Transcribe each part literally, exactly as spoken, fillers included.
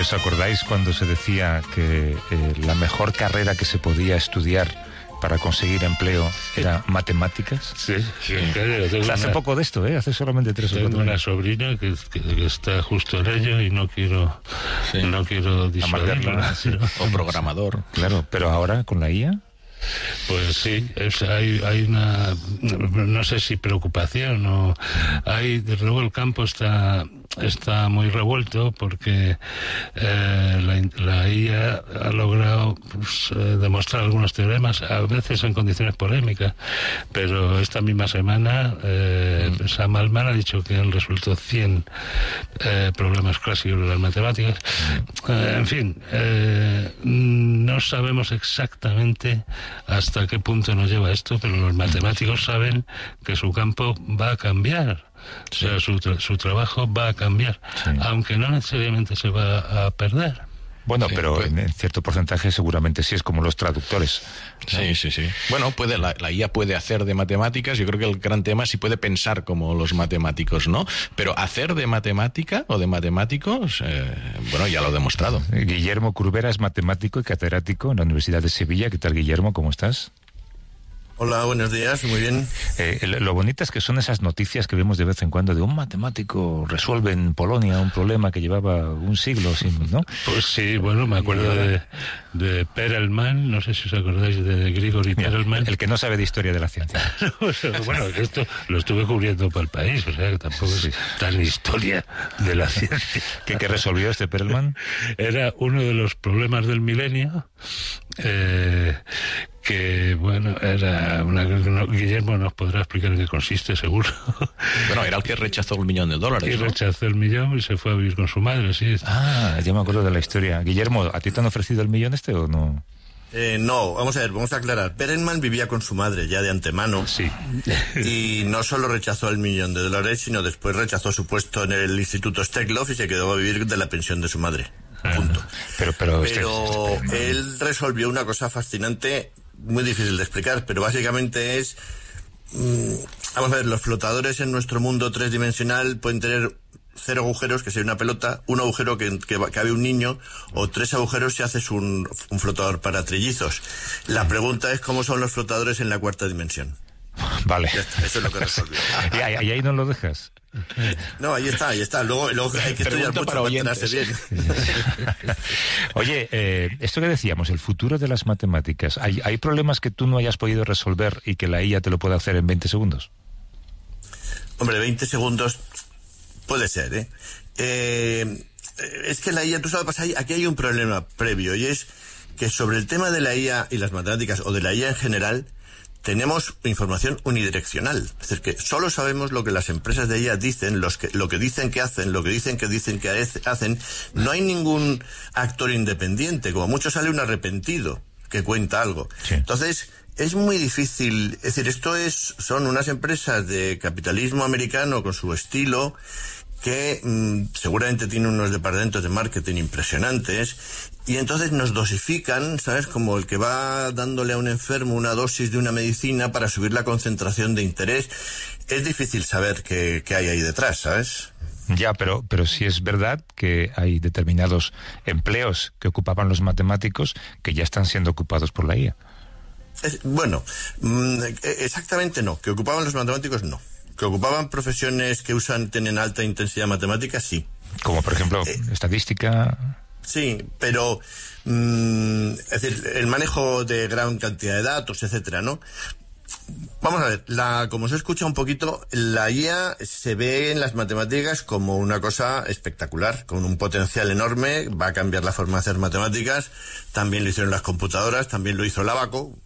¿Os acordáis cuando se decía que eh, la mejor carrera que se podía estudiar para conseguir empleo era matemáticas? Sí, sí, claro. Hace una, poco de esto, ¿eh? Hace solamente tres o cuatro Tengo una años. sobrina que, que, que está justo en ello y no quiero, sí. no quiero disuadirla. Sí. O programador. Claro, pero ahora con la I A... Pues sí, es, hay, hay una, no sé si preocupación o hay, desde luego el campo está está muy revuelto porque eh, la, la I A ha logrado pues, eh, demostrar algunos teoremas, a veces en condiciones polémicas, pero esta misma semana eh, mm. Sam Altman ha dicho que han resuelto cien eh, problemas clásicos de las matemáticas. Mm. Eh, en fin, eh, no sabemos exactamente hasta qué punto nos lleva esto, pero los matemáticos saben que su campo va a cambiar. Sí. O sea, su, tra- su trabajo va a cambiar, sí. aunque no necesariamente se va a perder. Bueno, sí, pero pues, en, en cierto porcentaje seguramente sí, es como los traductores. Sí, sí, sí. Bueno, puede la, la I A puede hacer de matemáticas, yo creo que el gran tema es si puede pensar como los matemáticos, ¿no? Pero hacer de matemática o de matemáticos, eh, bueno, ya lo he demostrado. Guillermo Curbera es matemático y catedrático en la Universidad de Sevilla. ¿Qué tal, Guillermo? ¿Cómo estás? Hola, buenos días, muy bien. Eh, lo bonito es que son esas noticias que vemos de vez en cuando de un matemático resuelve en Polonia un problema que llevaba un siglo sin, ¿no? Pues sí, bueno, me acuerdo de, de Perelman, no sé si os acordáis de Grigori Perelman. El que no sabe de historia de la ciencia. Bueno, esto lo estuve cubriendo para el país, o sea que tampoco es tan historia de la ciencia. ¿Qué, qué resolvió este Perelman? Era uno de los problemas del milenio, eh, que bueno, era una, no, Guillermo nos podrá explicar en qué consiste, seguro. Bueno, era el que rechazó un millón de dólares, y ¿no? rechazó el millón y se fue a vivir con su madre, sí. Ah, ya me acuerdo de la historia. Guillermo, ¿a ti te han ofrecido el millón este o no? Eh, no, vamos a ver, vamos a aclarar. Perelman vivía con su madre ya de antemano. Sí. Y no solo rechazó el millón de dólares, sino después rechazó su puesto en el Instituto Steklov y se quedó a vivir de la pensión de su madre. Punto. Pero, pero, pero este, este, él resolvió una cosa fascinante, muy difícil de explicar, pero básicamente es... Mmm, vamos a ver, los flotadores en nuestro mundo tridimensional pueden tener cero agujeros, que sería una pelota, un agujero que, que cabe un niño, o tres agujeros si haces un, un flotador para trillizos. La pregunta es cómo son los flotadores en la cuarta dimensión. Vale. Ya está, eso es lo que resolvió. ¿Y ahí, ahí no lo dejas? No, ahí está, ahí está. Luego, luego hay que estudiar mucho para enterarse bien. Oye, eh, esto que decíamos, el futuro de las matemáticas, ¿hay, ¿hay problemas que tú no hayas podido resolver y que la I A te lo pueda hacer en veinte segundos? Hombre, veinte segundos puede ser, ¿eh? eh es que la I A, tú sabes, aquí hay un problema previo, y es que sobre el tema de la I A y las matemáticas, o de la I A en general, tenemos información unidireccional. Es decir, que solo sabemos lo que las empresas de I A dicen, los que, lo que dicen que hacen, lo que dicen que dicen que hacen. No hay ningún actor independiente. Como mucho sale un arrepentido que cuenta algo. Sí. Entonces, es muy difícil. Es decir, esto es, son unas empresas de capitalismo americano con su estilo, que mmm, seguramente tienen unos departamentos de marketing impresionantes, y entonces nos dosifican, ¿sabes? Como el que va dándole a un enfermo una dosis de una medicina para subir la concentración de interés. Es difícil saber qué, qué hay ahí detrás, ¿sabes? Ya, pero, pero sí es verdad que hay determinados empleos que ocupaban los matemáticos que ya están siendo ocupados por la I A. Es, bueno, mmm, exactamente no. Que ocupaban los matemáticos, no. Que ocupaban profesiones que usan, tienen alta intensidad matemática, sí. Como por ejemplo, eh, estadística. Sí, pero mmm, es decir, el manejo de gran cantidad de datos, etcétera, ¿no? Vamos a ver, la, como se escucha un poquito, la I A se ve en las matemáticas como una cosa espectacular, con un potencial enorme, va a cambiar la forma de hacer matemáticas, también lo hicieron las computadoras, también lo hizo el Abaco,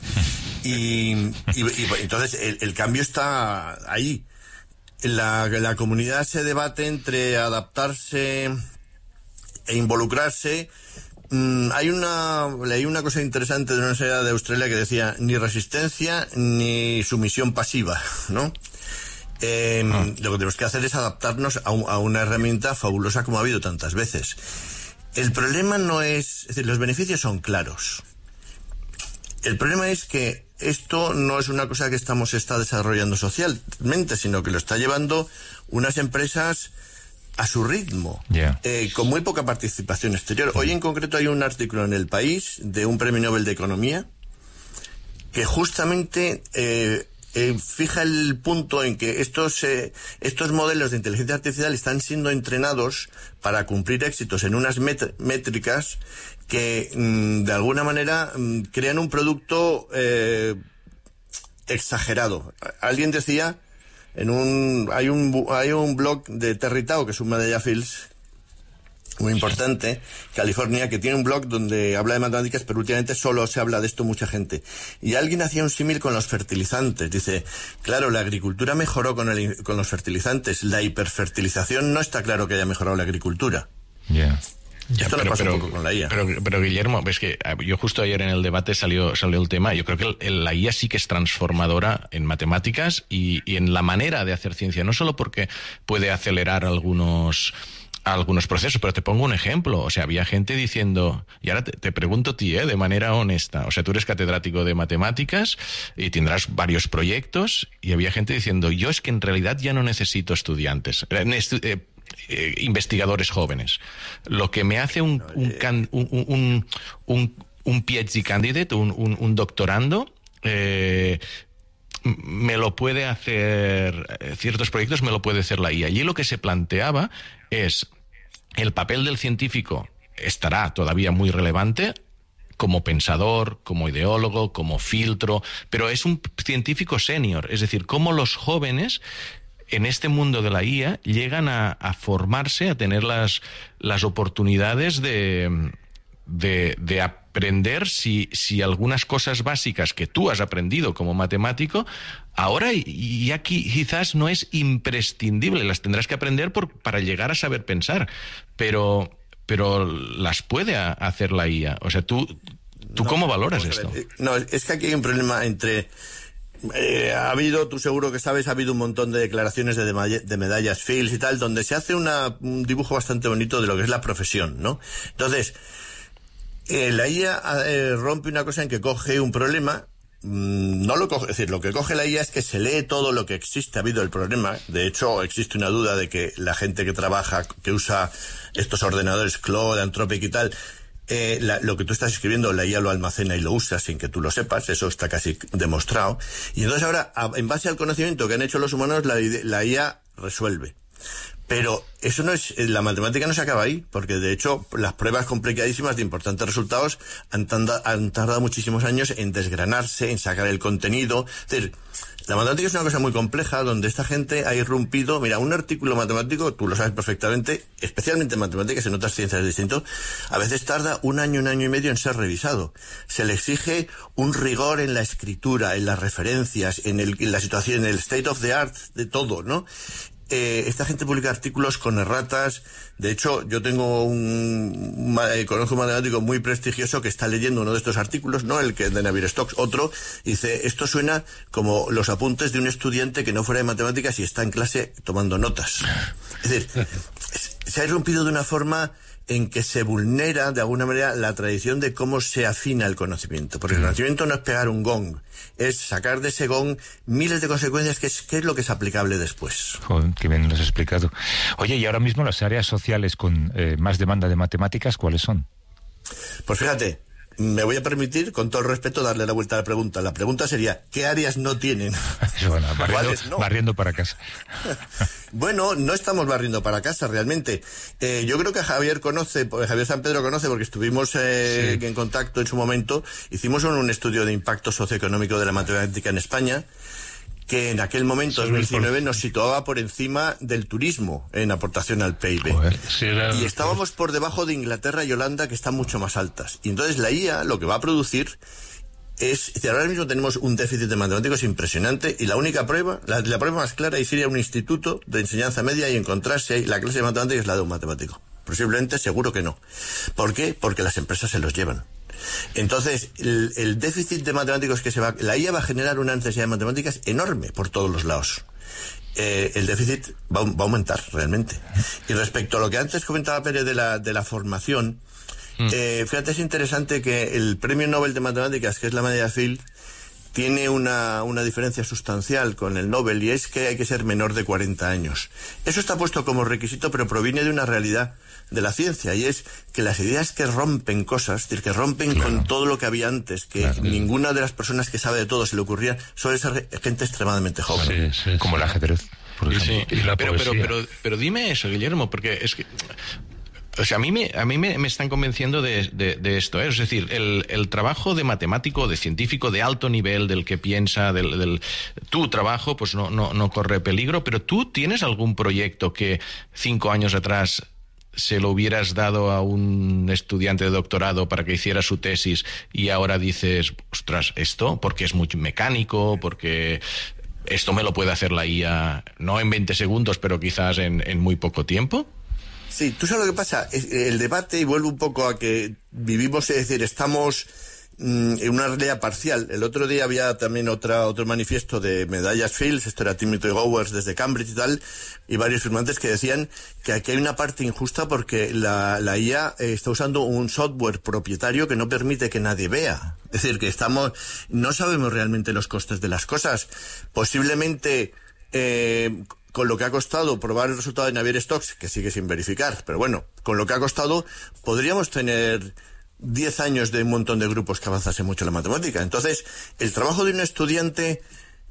y, y, y entonces el, el cambio está ahí. La, la comunidad se debate entre adaptarse e involucrarse. Mm, hay una leí una cosa interesante de una universidad de Australia que decía ni resistencia ni sumisión pasiva, ¿no? Eh, ah. Lo que tenemos que hacer es adaptarnos a, un, a una herramienta fabulosa como ha habido tantas veces. El problema no es, es decir, los beneficios son claros. El problema es que esto no es una cosa que estamos está desarrollando socialmente, sino que lo está llevando unas empresas a su ritmo, yeah. eh, con muy poca participación exterior. Hoy en concreto hay un artículo en El País de un premio Nobel de Economía que justamente eh, eh, fija el punto en que estos eh, estos modelos de inteligencia artificial están siendo entrenados para cumplir éxitos en unas met- métricas que mmm, de alguna manera mmm, crean un producto eh, exagerado. Alguien decía en un hay un hay un blog de Terry Tao, que es un medalla Fields muy importante, California, que tiene un blog donde habla de matemáticas, pero últimamente solo se habla de esto mucha gente. Y alguien hacía un símil con los fertilizantes. Dice, claro, la agricultura mejoró con, el, con los fertilizantes. La hiperfertilización no está claro que haya mejorado la agricultura. Yeah. Ya, Esto pero, pasa pero, un poco con la I A. Pero, pero Guillermo, ves que yo justo ayer en el debate salió, salió el tema. Yo creo que el, el, la I A sí que es transformadora en matemáticas y, y en la manera de hacer ciencia. No solo porque puede acelerar algunos... algunos procesos, pero te pongo un ejemplo. O sea, había gente diciendo, y ahora te, te pregunto a ti, ¿eh? De manera honesta, o sea, tú eres catedrático de matemáticas y tendrás varios proyectos, y había gente diciendo, yo es que en realidad ya no necesito estudiantes, eh, eh, eh, investigadores jóvenes. Lo que me hace un un, can, un, un, un, un PhD candidate, un, un, un doctorando, eh, me lo puede hacer, ciertos proyectos me lo puede hacer la I A. Allí lo que se planteaba es, el papel del científico estará todavía muy relevante como pensador, como ideólogo, como filtro, pero es un científico senior, es decir, cómo los jóvenes en este mundo de la I A llegan a, a formarse, a tener las, las oportunidades de, de, de aprender si, si algunas cosas básicas que tú has aprendido como matemático, ahora y aquí quizás no es imprescindible, las tendrás que aprender por, para llegar a saber pensar, pero, pero las puede a, hacer la I A. O sea, ¿tú, tú no, cómo valoras esto? No, es que aquí hay un problema entre... Eh, ha habido, tú seguro que sabes, ha habido un montón de declaraciones de, de, de medallas Fields y tal, donde se hace una, un dibujo bastante bonito de lo que es la profesión, ¿no? Entonces, eh, la I A eh, rompe una cosa en que coge un problema, mmm, no lo coge, es decir, lo que coge la I A es que se lee todo lo que existe, ha habido el problema. De hecho, existe una duda de que la gente que trabaja, que usa estos ordenadores Claude, Anthropic y tal, Eh, la, lo que tú estás escribiendo, la I A lo almacena y lo usa sin que tú lo sepas, eso está casi demostrado. Y entonces ahora, a, en base al conocimiento que han hecho los humanos, la, la I A resuelve. Pero eso no es, la matemática no se acaba ahí, porque de hecho las pruebas complicadísimas de importantes resultados han, tanda, han tardado muchísimos años en desgranarse, en sacar el contenido. Es decir, la matemática es una cosa muy compleja donde esta gente ha irrumpido. Mira, un artículo matemático, tú lo sabes perfectamente, especialmente en matemáticas, en otras ciencias distintas, a veces tarda un año, un año y medio en ser revisado. Se le exige un rigor en la escritura, en las referencias, en, el, en la situación, en el state of the art de todo, ¿no? Eh, esta gente publica artículos con erratas. De hecho, yo tengo un, un eh, conozco un matemático muy prestigioso que está leyendo uno de estos artículos, no el que de Navier-Stokes, otro, y dice, esto suena como los apuntes de un estudiante que no fuera de matemáticas y está en clase tomando notas. Es decir, se ha irrumpido de una forma en que se vulnera de alguna manera la tradición de cómo se afina el conocimiento, porque el conocimiento no es pegar un gong, es sacar de ese gong miles de consecuencias, que es, que es lo que es aplicable después. Joder, qué bien lo has explicado. Oye, y ahora mismo las áreas sociales con eh, más demanda de matemáticas, ¿cuáles son? Pues fíjate, me voy a permitir, con todo el respeto, darle la vuelta a la pregunta. La pregunta sería, ¿qué áreas no tienen? Bueno, barriendo, no? barriendo para casa. Bueno, no estamos barriendo para casa realmente. Eh, yo creo que Javier conoce, Javier San Pedro conoce, porque estuvimos eh, sí. en contacto en su momento. Hicimos un, un estudio de impacto socioeconómico de la matemática en España, que en aquel momento, dos mil diecinueve, nos situaba por encima del turismo en aportación al P I B. Joder, sí, era... Y estábamos por debajo de Inglaterra y Holanda, que están mucho más altas. Y entonces la I A lo que va a producir es... Ahora mismo tenemos un déficit de matemáticos impresionante, y la única prueba, la, la prueba más clara, es ir a un instituto de enseñanza media y encontrarse ahí la clase de matemáticas es la de un matemático. Posiblemente, seguro que no. ¿Por qué? Porque las empresas se los llevan. Entonces, el, el déficit de matemáticos que se va... La I A va a generar una necesidad de matemáticas enorme por todos los lados. Eh, el déficit va, va a aumentar realmente. Y respecto a lo que antes comentaba Pérez de la, de la formación, mm. eh, fíjate, es interesante que el premio Nobel de Matemáticas, que es la medalla Fields, tiene una, una diferencia sustancial con el Nobel, y es que hay que ser menor de cuarenta años. Eso está puesto como requisito, pero proviene de una realidad de la ciencia, y es que las ideas que rompen cosas, es decir, que rompen claro. con todo lo que había antes, que claro. ninguna de las personas que sabe de todo se le ocurría, suele ser gente extremadamente joven. Sí, sí, como el ajedrez, por ejemplo. Sí. Y la pero, pero, pero, pero dime eso, Guillermo, porque es que... O sea, a mí me, a mí me, me están convenciendo de, de, de esto, ¿eh? Es decir, el, el trabajo de matemático, de científico de alto nivel, del que piensa, del, del tu trabajo, pues no, no, no corre peligro, pero ¿tú tienes algún proyecto que cinco años atrás se lo hubieras dado a un estudiante de doctorado para que hiciera su tesis y ahora dices, ostras, esto, porque es muy mecánico, porque esto me lo puede hacer la I A, no en veinte segundos, pero quizás en, en muy poco tiempo? Sí, tú sabes lo que pasa, el debate, y vuelvo un poco a que vivimos, es decir, estamos mmm, en una realidad parcial. El otro día había también otra otro manifiesto de medallas Fields, esto era Timothy Gowers desde Cambridge y tal, y varios firmantes que decían que aquí hay una parte injusta porque la, la I A está usando un software propietario que no permite que nadie vea. Es decir, que estamos, no sabemos realmente los costes de las cosas. Posiblemente... Eh, con lo que ha costado probar el resultado de Navier-Stokes, que sigue sin verificar, pero bueno, con lo que ha costado, podríamos tener diez años de un montón de grupos que avanzase mucho en la matemática. Entonces, el trabajo de un estudiante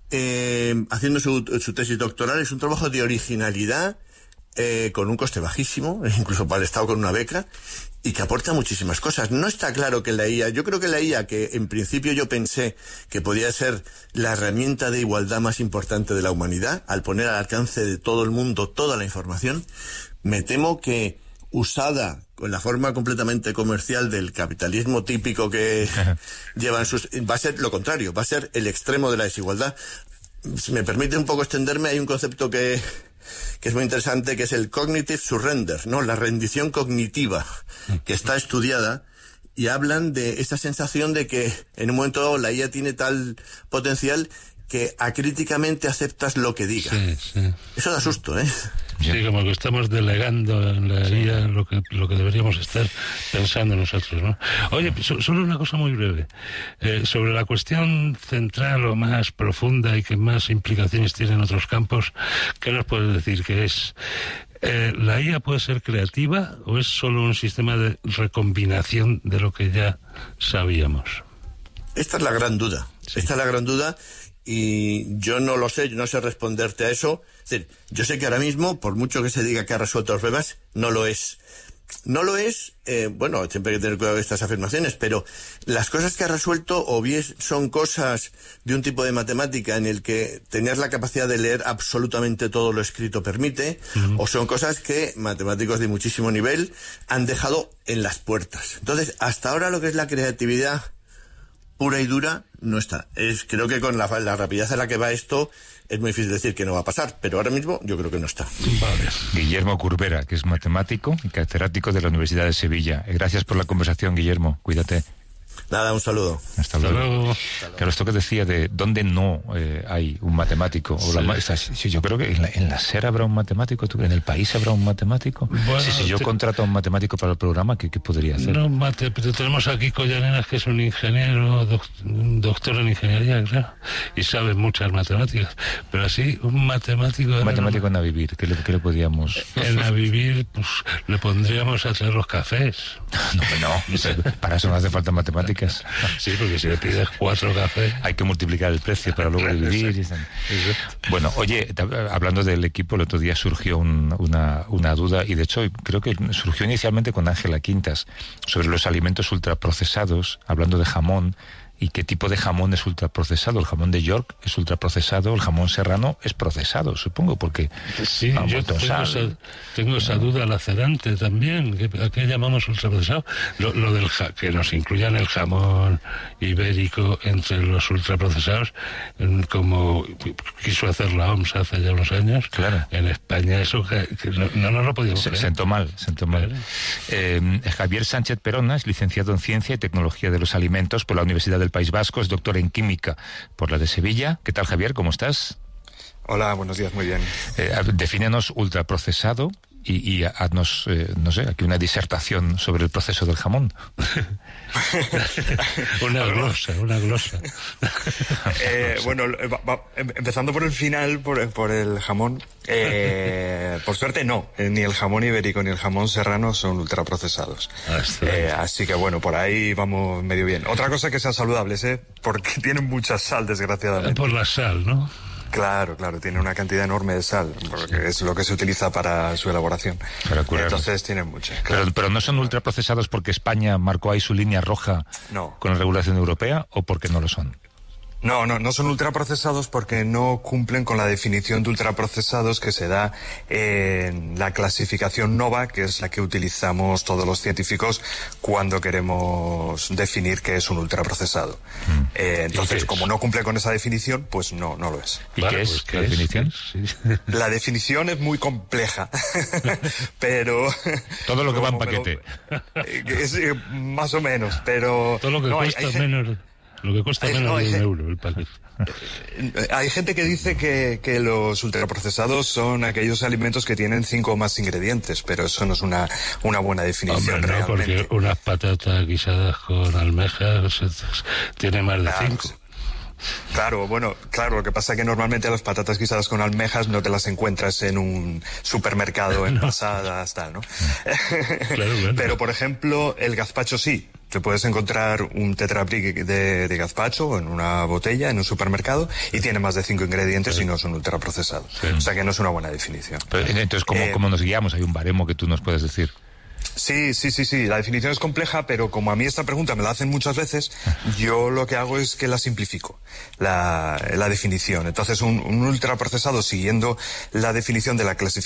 eh, haciendo su, su tesis doctoral es un trabajo de originalidad, eh, con un coste bajísimo, incluso para el Estado con una beca, y que aporta muchísimas cosas. No está claro que la I A, yo creo que la I A, que en principio yo pensé que podía ser la herramienta de igualdad más importante de la humanidad, al poner al alcance de todo el mundo toda la información, me temo que usada con la forma completamente comercial del capitalismo típico que llevan sus... va a ser lo contrario, va a ser el extremo de la desigualdad. Si me permite un poco extenderme, hay un concepto que... que es muy interesante, que es el cognitive surrender, ¿no? La rendición cognitiva, que está estudiada, y hablan de esa sensación de que en un momento dado la I A tiene tal potencial que acríticamente aceptas lo que diga. Sí, sí. Eso da susto, ¿eh? Sí, como que estamos delegando en la I A lo que, lo que deberíamos estar pensando nosotros, ¿no? Oye, so, solo una cosa muy breve. Eh, sobre la cuestión central o más profunda y que más implicaciones tiene en otros campos, ¿qué nos puedes decir? Que es... Eh, ¿la I A puede ser creativa o es solo un sistema de recombinación de lo que ya sabíamos? Esta es la gran duda. Sí. Esta es la gran duda. Y yo no lo sé, yo no sé responderte a eso. Es decir, yo sé que ahora mismo, por mucho que se diga que ha resuelto los problemas, no lo es. No lo es, eh, bueno, siempre hay que tener cuidado con estas afirmaciones, pero las cosas que ha resuelto o bien son cosas de un tipo de matemática en el que tener la capacidad de leer absolutamente todo lo escrito permite, uh-huh. o son cosas que matemáticos de muchísimo nivel han dejado en las puertas. Entonces, hasta ahora lo que es la creatividad pura y dura no está. Es, creo que con la, la rapidez a la que va esto es muy difícil decir que no va a pasar, pero ahora mismo yo creo que no está. Vale. Guillermo Curbera, que es matemático y catedrático de la Universidad de Sevilla. Gracias por la conversación, Guillermo. Cuídate. Nada, un saludo. Hasta luego. Hasta luego. Claro, esto que decía de dónde no eh, hay un matemático. O sí. la, esta, sí, yo creo que en la, en la SER habrá un matemático, ¿en el país habrá un matemático? Bueno, sí, si yo te... contrato a un matemático para el programa, ¿qué, qué podría hacer? No, mate, pero tenemos aquí Collanenas, que es un ingeniero, doc, un doctor en ingeniería, claro, y sabe muchas matemáticas. Pero así, un matemático... Un matemático no... en Avivir, ¿qué le, qué le podríamos...? En Avivir, pues, le pondríamos a traer los cafés. No, no, para eso no hace falta matemáticas. Sí, porque si le pides cuatro cafés... Hay que multiplicar el precio para luego dividir. Y... Bueno, oye, hablando del equipo, el otro día surgió un, una, una duda, y de hecho creo que surgió inicialmente con Ángela Quintas, sobre los alimentos ultraprocesados, hablando de jamón, y qué tipo de jamón es ultraprocesado. El jamón de York es ultraprocesado, el jamón serrano es procesado, supongo, porque... Sí, vamos, yo tengo esa, tengo esa duda lacerante también. ¿A qué llamamos ultraprocesado? Lo, lo del ja, que nos incluyan el jamón ibérico entre los ultraprocesados, como quiso hacer la O M S hace ya unos años. Claro. En España eso que, que no, no nos lo podíamos se, creer. Sentó mal, sentó mal. Claro. Eh, Javier Sánchez Perona es licenciado en Ciencia y Tecnología de los Alimentos por la Universidad del País Vasco, es doctor en Química por la de Sevilla. ¿Qué tal, Javier? ¿Cómo estás? Hola, buenos días, muy bien. Eh, defínenos ultraprocesado y, y haznos, eh, no sé, aquí una disertación sobre el proceso del jamón. una glosa, una glosa. eh, bueno, va, va, empezando por el final, por, por el jamón, eh, por suerte no, eh, ni el jamón ibérico ni el jamón serrano son ultraprocesados. Ah, eh, así que bueno, por ahí vamos medio bien. Otra cosa que sean saludables, ¿eh? Porque tienen mucha sal, desgraciadamente. Por la sal, ¿no? Claro, claro, tiene una cantidad enorme de sal, porque es lo que se utiliza para su elaboración. Para curar. Entonces tienen mucha. Claro. Pero, pero no son ultraprocesados porque España marcó ahí su línea roja no. con la regulación europea, o porque no lo son. No, no, no son ultraprocesados porque no cumplen con la definición de ultraprocesados que se da en la clasificación NOVA, que es la que utilizamos todos los científicos cuando queremos definir qué es un ultraprocesado. Mm. Eh, entonces, como no cumple con esa definición, pues no, no lo es. ¿Y claro, qué es pues, ¿qué la es? definición? La definición es muy compleja, pero... Todo lo que va en paquete. Lo, es, más o menos, pero... Todo lo que no, cuesta hay, hay, menos... Lo que cuesta menos no, de un hay, euro el paquete. Hay gente que dice que, que los ultraprocesados son aquellos alimentos que tienen cinco o más ingredientes, pero eso no es una, una buena definición. Hombre, no, realmente. Porque unas patatas guisadas con almejas tiene más de claro, cinco. Claro, bueno, claro, lo que pasa es que normalmente las patatas guisadas con almejas no te las encuentras en un supermercado envasadas, tal, ¿no? Claro, claro. Pero, por ejemplo, el gazpacho sí. Te puedes encontrar un Tetra Pak de, de gazpacho en una botella en un supermercado y tiene más de cinco ingredientes sí. y no son ultraprocesados. Sí. O sea que no es una buena definición. Pero, entonces, ¿cómo, eh, ¿cómo nos guiamos? Hay un baremo que tú nos puedes decir. Sí, sí, sí, sí. La definición es compleja, pero como a mí esta pregunta me la hacen muchas veces, yo lo que hago es que la simplifico, la, la definición. Entonces, un, un ultraprocesado, siguiendo la definición de la clasificación